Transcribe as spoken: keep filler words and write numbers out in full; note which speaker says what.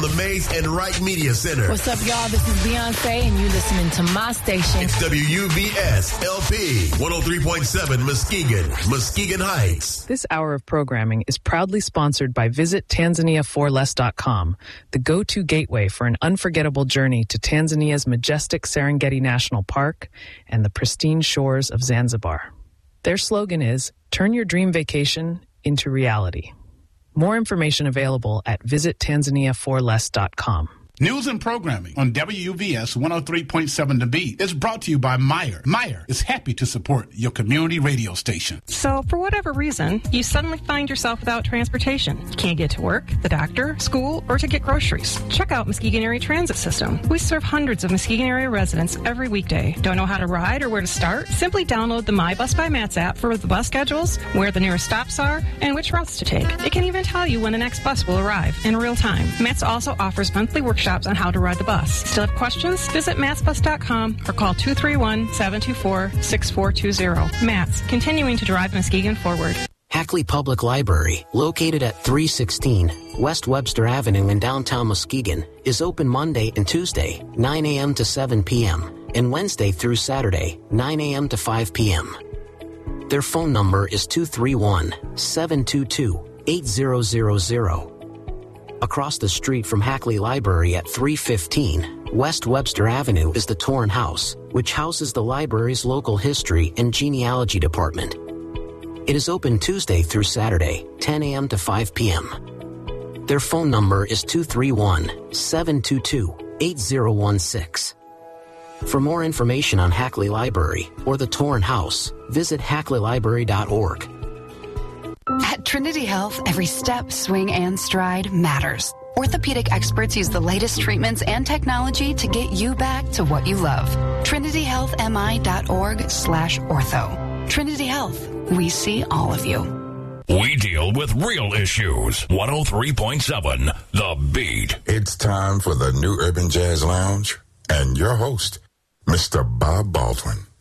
Speaker 1: the Mays and Wright Media Center.
Speaker 2: What's up, y'all? This is Beyonce, and you're listening to my station.
Speaker 1: It's W U B S L P one oh three point seven Muskegon, Muskegon Heights.
Speaker 3: This hour of programming is proudly sponsored by Visit Tanzania for Less dot com, the go-to gateway for an unforgettable journey to Tanzania's majestic Serengeti National Park and the pristine shores of Zanzibar. Their slogan is, turn your dream vacation into reality. More information available at Visit Tanzania for Less dot com.
Speaker 4: News and programming on W U V S one oh three point seven The Beat is brought to you by Meyer. Meyer is happy to support your community radio station.
Speaker 5: So, for whatever reason, you suddenly find yourself without transportation. You can't get to work, the doctor, school, or to get groceries. Check out Muskegon Area Transit System. We serve hundreds of Muskegon area residents every weekday. Don't know how to ride or where to start? Simply download the My Bus by Mats app for the bus schedules, where the nearest stops are, and which routes to take. It can even tell you when the next bus will arrive in real time. Mats also offers monthly workshops on how to ride the bus. Still have questions? Visit mats bus dot com or call two three one, seven two four, six four two zero. Mats, continuing to drive Muskegon forward.
Speaker 6: Hackley Public Library, located at three sixteen West Webster Avenue in downtown Muskegon, is open Monday and Tuesday, nine a.m. to seven p.m., and Wednesday through Saturday, nine a.m. to five p.m. Their phone number is two three one, seven two two, eight zero zero zero. Across the street from Hackley Library at three fifteen West Webster Avenue is the Torn House, which houses the library's local history and genealogy department. It is open Tuesday through Saturday, ten a.m. to five p.m. Their phone number is two three one, seven two two, eight zero one six. For more information on Hackley Library or the Torn House, visit hackley library dot org.
Speaker 7: At Trinity Health, every step, swing, and stride matters. Orthopedic experts use the latest treatments and technology to get you back to what you love. trinity health m i dot org slash ortho. Trinity Health, we see all of you.
Speaker 8: We deal with real issues. one oh three point seven The Beat.
Speaker 9: It's time for the New Urban Jazz Lounge and your host, Mister Bob Baldwin.